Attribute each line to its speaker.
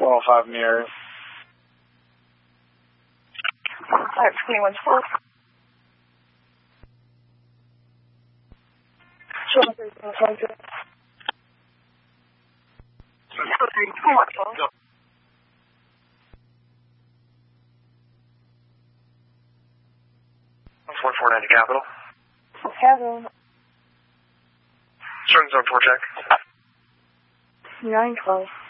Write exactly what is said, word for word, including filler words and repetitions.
Speaker 1: four oh five in the area.
Speaker 2: Alright, twenty-one twelve. Sure, twenty-one twelve. twenty-one twelve.
Speaker 3: one four nine to Capital.
Speaker 2: Capital.
Speaker 3: Starting zone four check.
Speaker 2: nine twelve.